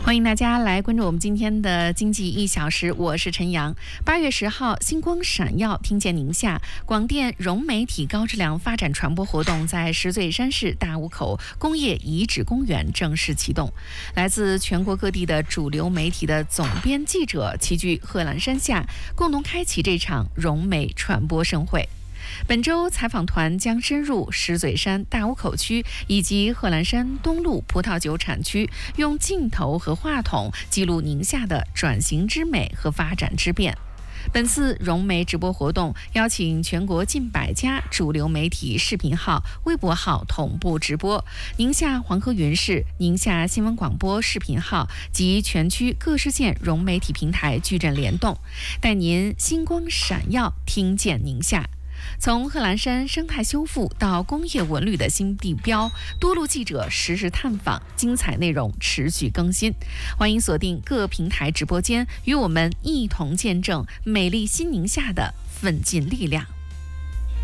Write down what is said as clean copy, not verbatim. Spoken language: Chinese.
欢迎大家来关注我们今天的经济1小时，我是陈阳。8月10号，星光闪耀听见宁夏广电融媒体高质量发展传播活动在石嘴山市大坞口工业遗址公园正式启动。来自全国各地的主流媒体的总编记者齐聚贺兰山下，共同开启这场融媒传播盛会。本周采访团将深入石嘴山大坞口区以及贺兰山东路葡萄酒产区，用镜头和话筒记录宁夏的转型之美和发展之变。本次融媒直播活动邀请全国近100家主流媒体视频号、微博号同步直播，宁夏黄河云视、宁夏新闻广播视频号及全区各市县融媒体平台矩阵联动，带您星光闪耀，听见宁夏。从贺兰山生态修复到工业文旅的新地标，多路记者实时探访，精彩内容持续更新。欢迎锁定各平台直播间，与我们一同见证美丽新宁夏的奋进力量。